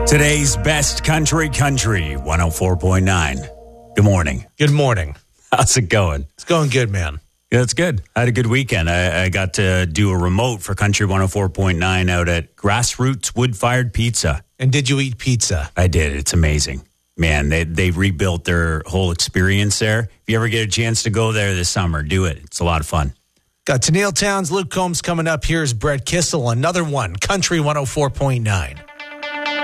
Today's best country, 104.9. Good morning. Good morning. How's it going? It's going good, man. Yeah, it's good. I had a good weekend. I got to do a remote for Country 104.9 out at Grassroots Wood-Fired Pizza. And did you eat pizza? I did. It's amazing. Man, they rebuilt their whole experience there. If you ever get a chance to go there this summer, do it. It's a lot of fun. Got Tennille Towns, Luke Combs coming up. Here's Brett Kissel, another one, Country 104.9.